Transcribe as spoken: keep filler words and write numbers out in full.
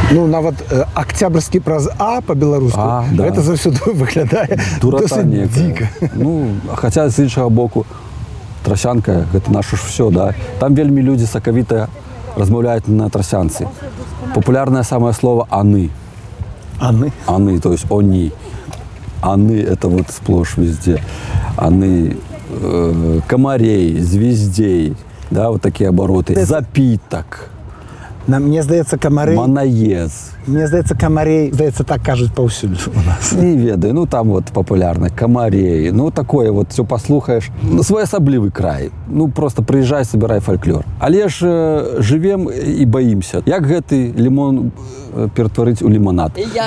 Ну, нават э, октябрьскі праз А по-беларуску, А, да. гэта заўсёды выглядае Дурата досыць некая. дзіка. Ну, хаця з іншага боку, трасянка, гэта наше ж все, да? Там вельмі людзі сакавіта размаўляюць на трасянцы. Популярное самое слово «аны». Аны. Аны, то есть «они». Аны – это вот сплошь везде. Аны, э, комарей, звездей, да, вот такие обороты. Это... Запиток. На, мне здаецца, камарей... Манаез. Мне здаецца, камарей, здаецца, так кажуць паўсюль у нас. Не ведаю, ну там вот популярно, комарей, ну такое вот все послухаешь. Ну, своеасаблівы край, ну просто приезжай, собирай фольклор. Але ж э, живем и боимся. Як гэты лимон э, ператворить у лимонад?